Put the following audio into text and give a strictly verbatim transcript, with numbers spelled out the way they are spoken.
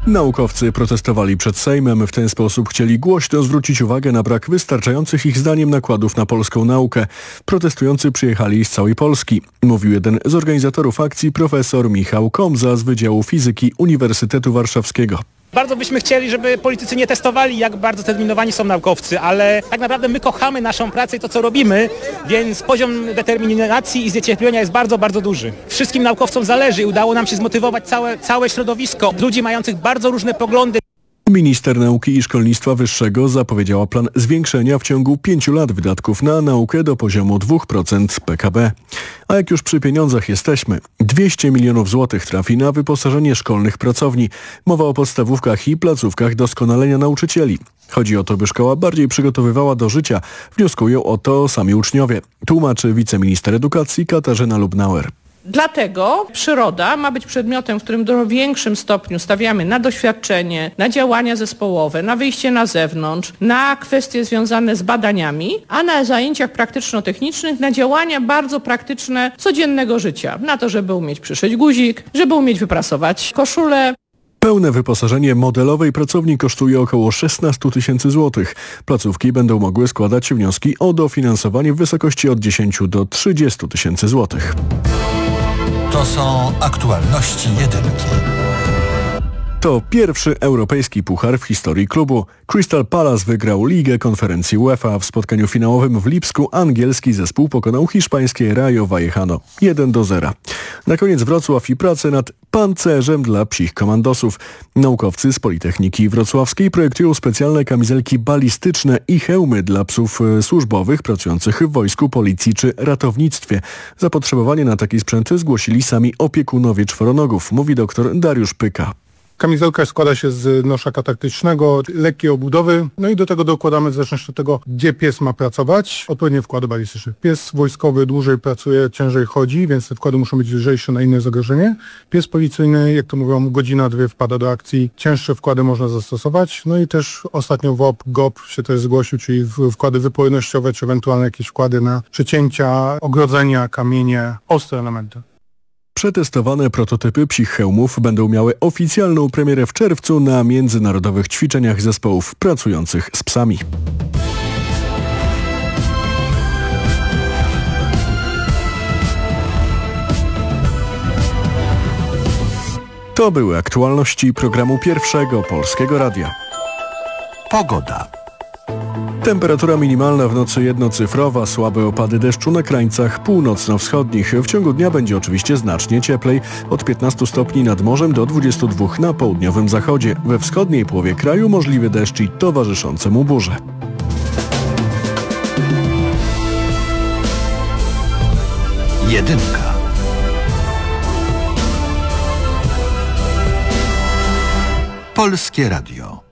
Naukowcy protestowali przed Sejmem. W ten sposób chcieli głośno zwrócić uwagę na brak wystarczających ich zdaniem nakładów na polską naukę. Protestujący przyjechali z całej Polski. Mówił jeden z organizatorów akcji, profesor Michał Komza z Wydziału Fizyki Uniwersytetu Warszawskiego. Bardzo byśmy chcieli, żeby politycy nie testowali, jak bardzo zdeterminowani są naukowcy, ale tak naprawdę my kochamy naszą pracę i to, co robimy, więc poziom determinacji i zniecierpliwienia jest bardzo, bardzo duży. Wszystkim naukowcom zależy i udało nam się zmotywować całe, całe środowisko ludzi mających bardzo różne poglądy. Minister Nauki i Szkolnictwa Wyższego zapowiedziała plan zwiększenia w ciągu pięciu lat wydatków na naukę do poziomu dwa procent P K B. A jak już przy pieniądzach jesteśmy, dwieście milionów złotych trafi na wyposażenie szkolnych pracowni. Mowa o podstawówkach i placówkach doskonalenia nauczycieli. Chodzi o to, by szkoła bardziej przygotowywała do życia. Wnioskują o to sami uczniowie. Tłumaczy wiceminister edukacji Katarzyna Lubnauer. Dlatego przyroda ma być przedmiotem, w którym w większym stopniu stawiamy na doświadczenie, na działania zespołowe, na wyjście na zewnątrz, na kwestie związane z badaniami, a na zajęciach praktyczno-technicznych na działania bardzo praktyczne codziennego życia. Na to, żeby umieć przyszyć guzik, żeby umieć wyprasować koszulę. Pełne wyposażenie modelowej pracowni kosztuje około szesnaście tysięcy złotych. Placówki będą mogły składać wnioski o dofinansowanie w wysokości od dziesięciu do trzydziestu tysięcy złotych. To są aktualności jedynki. To pierwszy europejski puchar w historii klubu. Crystal Palace wygrał Ligę Konferencji UEFA. W spotkaniu finałowym w Lipsku angielski zespół pokonał hiszpańskie Rayo Vallecano jeden do zera. Na koniec Wrocław i prace nad pancerzem dla psich komandosów. Naukowcy z Politechniki Wrocławskiej projektują specjalne kamizelki balistyczne i hełmy dla psów służbowych pracujących w wojsku, policji czy ratownictwie. Zapotrzebowanie na taki sprzęt zgłosili sami opiekunowie czworonogów, mówi dr Dariusz Pyka. Kamizelka składa się z noszaka taktycznego, lekkiej obudowy, no i do tego dokładamy w zależności od tego, gdzie pies ma pracować, odpowiednie wkłady balistyczne. Pies wojskowy dłużej pracuje, ciężej chodzi, więc te wkłady muszą być lżejsze na inne zagrożenie. Pies policyjny, jak to mówią, godzina, dwie wpada do akcji, cięższe wkłady można zastosować. No i też ostatnio W O P, G O P się też zgłosił, czyli wkłady wypornościowe, czy ewentualne jakieś wkłady na przecięcia, ogrodzenia, kamienie, ostre elementy. Przetestowane prototypy psich hełmów będą miały oficjalną premierę w czerwcu na międzynarodowych ćwiczeniach zespołów pracujących z psami. To były aktualności programu Pierwszego Polskiego Radia. Pogoda. Temperatura minimalna w nocy jednocyfrowa, słabe opady deszczu na krańcach północno-wschodnich. W ciągu dnia będzie oczywiście znacznie cieplej, od piętnastu stopni nad morzem do dwudziestu dwóch na południowym zachodzie. We wschodniej połowie kraju możliwy deszcz i towarzyszące mu burze. Jedynka. Polskie Radio.